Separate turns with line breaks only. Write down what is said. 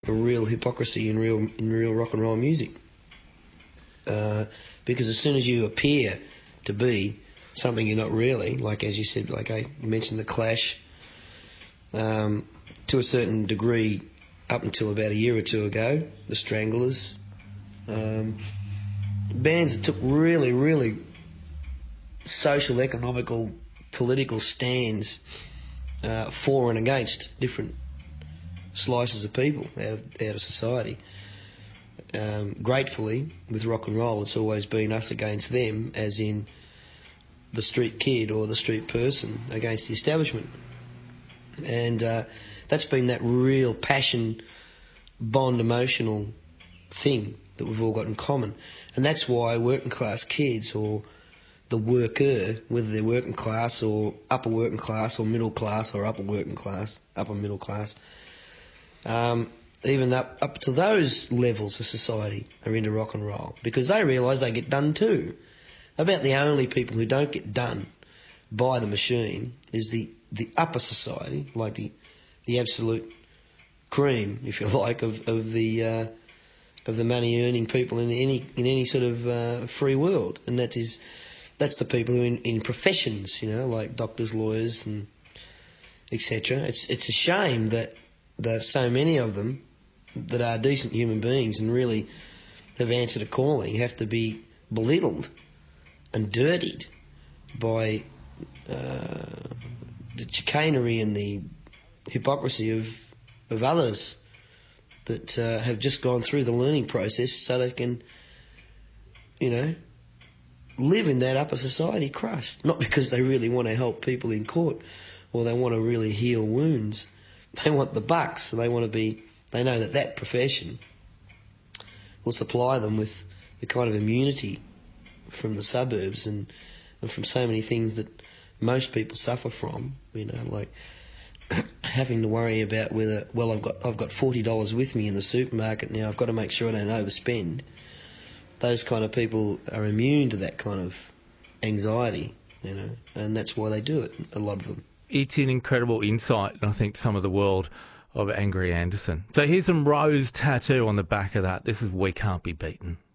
for real hypocrisy in real rock and roll music. Because as soon as you appear to be something you're not really, like as you said, like I mentioned the Clash, to a certain degree, up until about a year or two ago, the Stranglers, bands that took really, really social, economical, political stands for and against different slices of people out of society. Gratefully, with rock and roll, it's always been us against them, as in the street kid or the street person against the establishment. And that's been that real passion, bond, emotional thing that we've all got in common. And that's why working class kids, or the worker, whether they're working class or upper working class or middle class or upper working class, upper middle class, even up to those levels of society are into rock and roll, because they realise they get done too. About the only people who don't get done by the machine is the upper society, like the absolute cream, if you like, of the money earning people in any sort of free world, and that's the people who are in professions, like doctors, lawyers, and etc. It's a shame that there's so many of them that are decent human beings and really have answered a calling have to be belittled and dirtied by the chicanery and the hypocrisy of others that have just gone through the learning process so they can, live in that upper society crust. Not because they really want to help people in court or they want to really heal wounds. They want the bucks. So they know that profession will supply them with the kind of immunity from the suburbs and from so many things that most people suffer from, like having to worry about whether, I've got $40 with me in the supermarket now, I've got to make sure I don't overspend. Those kind of people are immune to that kind of anxiety, and that's why they do it, a lot of them.
It's an incredible insight, I think, some of the world of Angry Anderson. So here's some rose tattoo on the back of that. This is We Can't Be Beaten.